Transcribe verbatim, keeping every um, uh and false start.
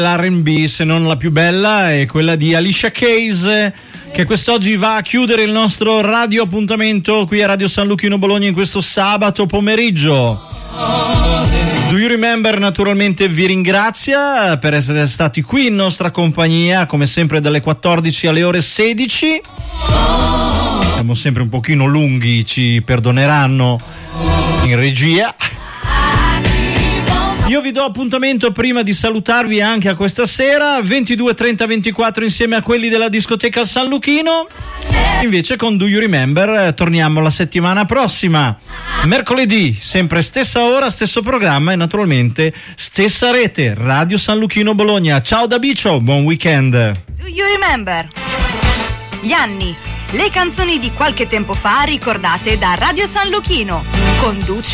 L'R and B, se non la più bella, è quella di Alicia Keys, che quest'oggi va a chiudere il nostro radio appuntamento qui a Radio San Luchino Bologna in questo sabato pomeriggio. Do You Remember naturalmente vi ringrazia per essere stati qui in nostra compagnia, come sempre dalle quattordici alle ore sedici. Siamo sempre un pochino lunghi, ci perdoneranno in regia. Io vi do appuntamento prima di salutarvi anche a questa sera, ventidue, trenta, ventiquattro insieme a quelli della discoteca San Luchino. Invece con Do You Remember torniamo la settimana prossima, mercoledì, sempre stessa ora, stesso programma e naturalmente stessa rete, Radio San Luchino Bologna. Ciao da Bicio, buon weekend. Do You Remember? Gli anni, le canzoni di qualche tempo fa ricordate da Radio San Luchino. Conduce